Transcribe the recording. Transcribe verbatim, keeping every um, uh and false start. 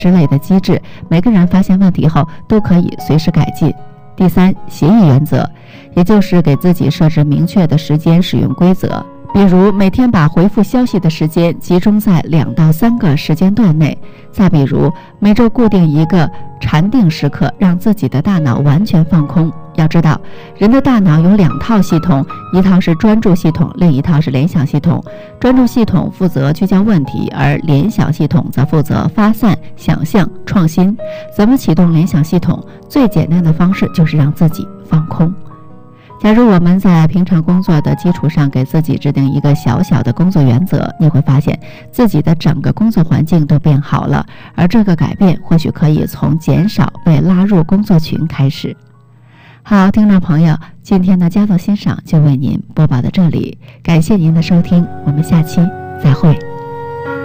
之类的机制，每个人发现问题后都可以随时改进。第三，协议原则，也就是给自己设置明确的时间使用规则，比如每天把回复消息的时间集中在两到三个时间段内，再比如每周固定一个禅定时刻，让自己的大脑完全放空。要知道，人的大脑有两套系统，一套是专注系统，另一套是联想系统。专注系统负责聚焦问题，而联想系统则负责发散、想象、创新。怎么启动联想系统？最简单的方式就是让自己放空。假如我们在平常工作的基础上给自己制定一个小小的工作原则，你会发现自己的整个工作环境都变好了，而这个改变或许可以从减少被拉入工作群开始。好，听众朋友，今天的佳作欣赏就为您播报到这里，感谢您的收听，我们下期再会。